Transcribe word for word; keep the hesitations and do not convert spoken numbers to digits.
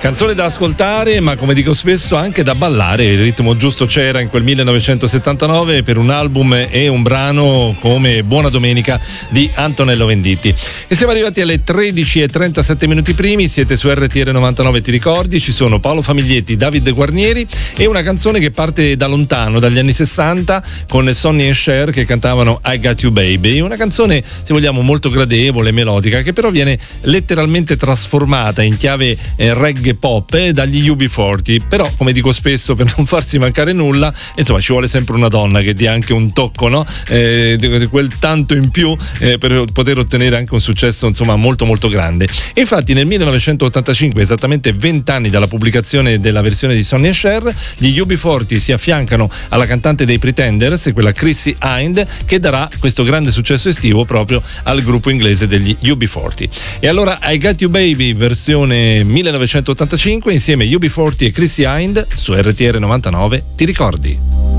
Canzone da ascoltare, ma come dico spesso anche da ballare. Il ritmo giusto c'era in quel millenovecentosettantanove per un album e un brano come Buona Domenica di Antonello Venditti. E siamo arrivati alle tredici e trentasette minuti primi, siete su R T L novantanove, ti ricordi? Ci sono Paolo Famiglietti, David Guarnieri e una canzone che parte da lontano, dagli anni sessanta, con Sonny e Cher che cantavano I Got You Baby. Una canzone, se vogliamo, molto gradevole, melodica, che però viene letteralmente trasformata in chiave eh, reggae pop eh, dagli U B quaranta. Però, come dico spesso, per non farsi mancare nulla, insomma, ci vuole sempre una donna che dia anche un tocco, no? Eh, quel tanto in più eh, per poter ottenere anche un successo, insomma, molto molto grande. E infatti nel millenovecentottantacinque, esattamente vent'anni dalla pubblicazione della versione di Sonny e Cher, gli U B quaranta si affiancano alla cantante dei Pretenders, quella Chrissie Hynde, che darà questo grande successo estivo proprio al gruppo inglese degli U B quaranta. E allora I Got You Baby versione millenovecentottantacinque insieme U B quaranta e Chrissie Hynde su R T R novantanove, ti ricordi?